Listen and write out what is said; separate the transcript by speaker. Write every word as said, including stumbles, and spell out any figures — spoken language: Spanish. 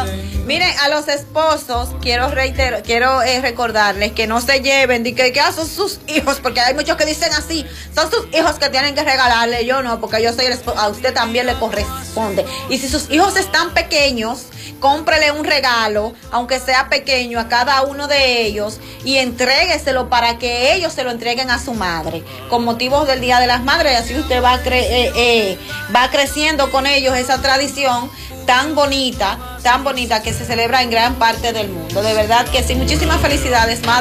Speaker 1: Miren, a los esposos quiero reiterar, quiero eh, recordarles que no se lleven de que, que ah, son sus hijos, porque hay muchos que dicen así, son sus hijos que tienen que regalarle. Yo no, porque yo soy el esposo, a usted también le corresponde. Y si sus hijos están pequeños, cómprele un regalo, aunque sea pequeño, a cada uno de ellos y entrégueselo para que ellos se lo entreguen a su madre, con motivos del Día de las Madres. Así usted va, cre eh, eh, va creciendo con ellos esa tradición tan bonita, tan bonita que se celebra en gran parte del mundo. De verdad que sí, muchísimas felicidades, madre.